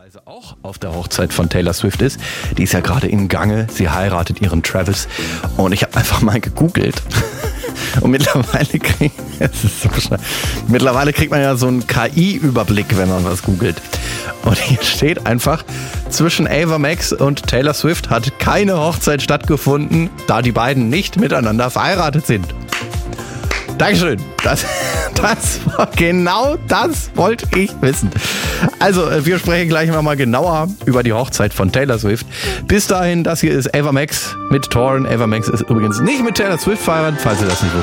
möglicherweise auch auf der Hochzeit von Taylor Swift ist. Die ist ja gerade im Gange. Sie heiratet ihren Travis. Und ich habe einfach mal gegoogelt. Und mittlerweile kriegt man ja so einen KI-Überblick, wenn man was googelt. Und hier steht einfach, zwischen Ava Max und Taylor Swift hat keine Hochzeit stattgefunden, da die beiden nicht miteinander verheiratet sind. Dankeschön. Genau das wollte ich wissen. Also, wir sprechen gleich mal genauer über die Hochzeit von Taylor Swift. Bis dahin, das hier ist Ava Max mit Torn. Ava Max ist übrigens nicht mit Taylor Swift verheiratet, falls ihr das nicht wusstet.